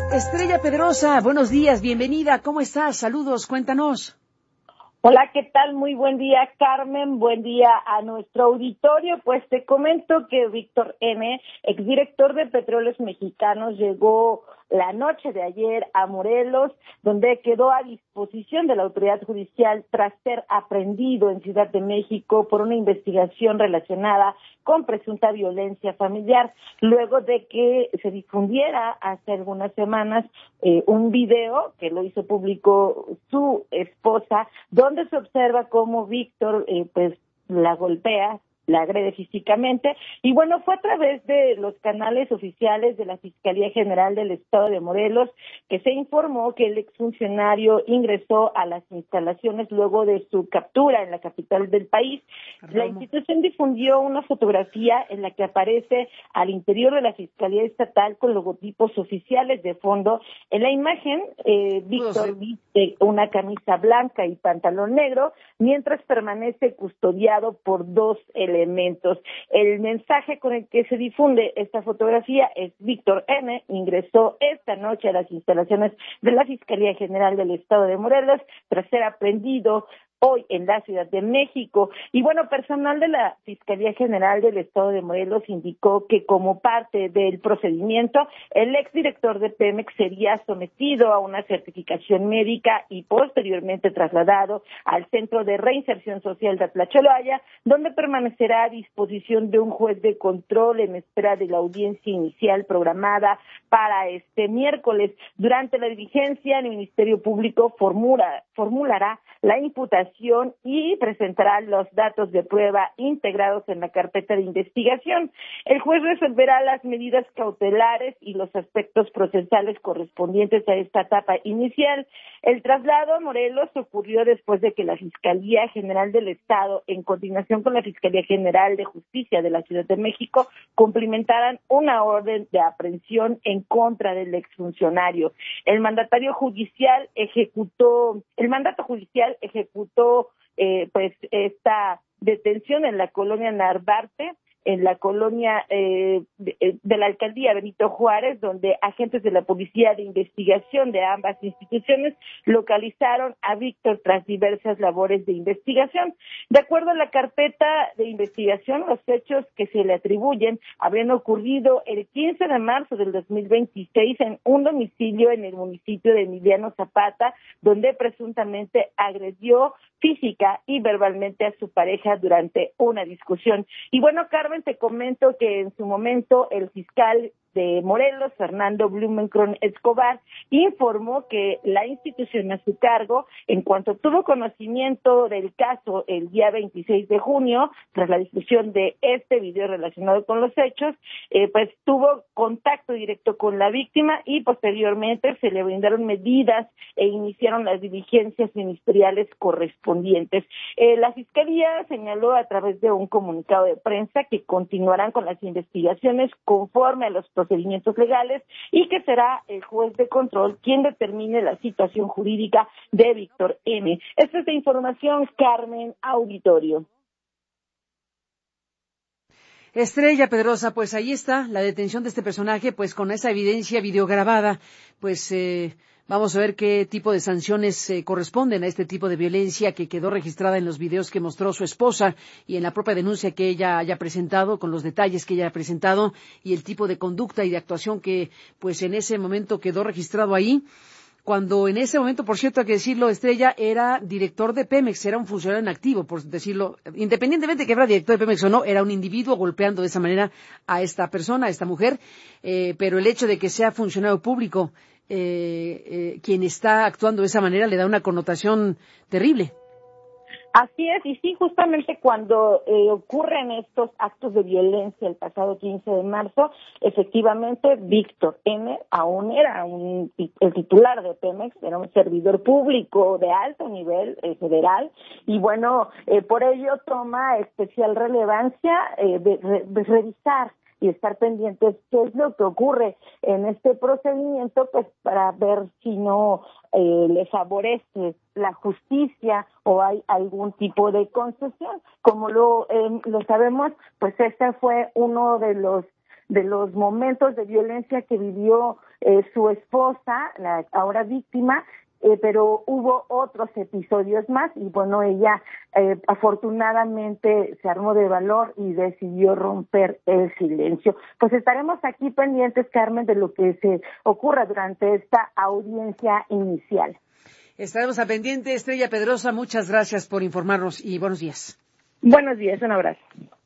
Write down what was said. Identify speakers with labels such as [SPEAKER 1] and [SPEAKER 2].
[SPEAKER 1] Estrella Pedrosa, buenos días, bienvenida, ¿cómo estás? Saludos, cuéntanos.
[SPEAKER 2] Hola, ¿qué tal? Muy buen día, Carmen. Buen día a nuestro auditorio. Pues te comento que Víctor N., exdirector de Petróleos Mexicanos, llegó la noche de ayer a Morelos, donde quedó a disposición de la autoridad judicial tras ser aprehendido en Ciudad de México por una investigación relacionada con presunta violencia familiar, luego de que se difundiera hace algunas semanas un video que lo hizo público su esposa, donde se observa cómo Víctor pues la golpea, la agrede físicamente, y bueno, fue a través de los canales oficiales de la Fiscalía General del Estado de Morelos que se informó que el exfuncionario ingresó a las instalaciones luego de su captura en la capital del país. La institución difundió una fotografía en la que aparece al interior de la Fiscalía Estatal con logotipos oficiales de fondo. En la imagen, Víctor viste una camisa blanca y pantalón negro, mientras permanece custodiado por dos elementos. El mensaje con el que se difunde esta fotografía es: Víctor N. ingresó esta noche a las instalaciones de la Fiscalía General del Estado de Morelos tras ser aprehendido hoy en la Ciudad de México. Y bueno, personal de la Fiscalía General del Estado de Morelos indicó que como parte del procedimiento, el exdirector de Pemex sería sometido a una certificación médica y posteriormente trasladado al Centro de Reinserción Social de Atlacholoaya, donde permanecerá a disposición de un juez de control en espera de la audiencia inicial programada para este miércoles. Durante la diligencia, el Ministerio Público formulará la imputación y presentará los datos de prueba integrados en la carpeta de investigación. El juez resolverá las medidas cautelares y los aspectos procesales correspondientes a esta etapa inicial. El traslado a Morelos ocurrió después de que la Fiscalía General del Estado, en coordinación con la Fiscalía General de Justicia de la Ciudad de México, cumplimentaran una orden de aprehensión en contra del exfuncionario. El mandato judicial ejecutó pues esta detención en la colonia Narvarte, en la colonia de la alcaldía Benito Juárez, donde agentes de la Policía de Investigación de ambas instituciones localizaron a Víctor tras diversas labores de investigación. De acuerdo a la carpeta de investigación, los hechos que se le atribuyen habrían ocurrido el 15 de marzo del 2026 en un domicilio en el municipio de Emiliano Zapata, donde presuntamente agredió física y verbalmente a su pareja durante una discusión. Y bueno, Carmen, te comento que en su momento el fiscal de Morelos, Fernando Blumenkron Escobar, informó que la institución a su cargo, en cuanto tuvo conocimiento del caso el día 26 de junio, tras la difusión de este video relacionado con los hechos, pues tuvo contacto directo con la víctima y posteriormente se le brindaron medidas e iniciaron las diligencias ministeriales correspondientes. La Fiscalía señaló a través de un comunicado de prensa que continuarán con las investigaciones conforme a los procedimientos legales y que será el juez de control quien determine la situación jurídica de Víctor N. Esta es la información, Carmen, auditorio.
[SPEAKER 1] Estrella Pedrosa, pues ahí está la detención de este personaje, pues con esa evidencia videograbada, pues vamos a ver qué tipo de sanciones corresponden a este tipo de violencia que quedó registrada en los videos que mostró su esposa y en la propia denuncia que ella haya presentado, con los detalles que ella haya presentado y el tipo de conducta y de actuación que pues en ese momento quedó registrado ahí. Cuando en ese momento, por cierto, hay que decirlo, Estrella era director de Pemex, era un funcionario en activo, por decirlo, independientemente de que fuera director de Pemex o no, era un individuo golpeando de esa manera a esta persona, a esta mujer, pero el hecho de que sea funcionario público quien está actuando de esa manera le da una connotación terrible.
[SPEAKER 2] Así es, y sí, justamente cuando ocurren estos actos de violencia el pasado 15 de marzo, efectivamente Víctor N. aún era el titular de Pemex, era un servidor público de alto nivel federal, y bueno, por ello toma especial relevancia de revisar y estar pendientes qué es lo que ocurre en este procedimiento, pues para ver si no le favorece la justicia o hay algún tipo de concesión. Como lo sabemos, pues este fue uno de los de los momentos de violencia que vivió su esposa, la ahora víctima, pero hubo otros episodios más y bueno, ella afortunadamente se armó de valor y decidió romper el silencio. Pues estaremos aquí pendientes, Carmen, de lo que se ocurra durante esta audiencia inicial.
[SPEAKER 1] Estaremos a pendiente. Estrella Pedrosa, muchas gracias por informarnos y buenos días.
[SPEAKER 2] Buenos días, un abrazo.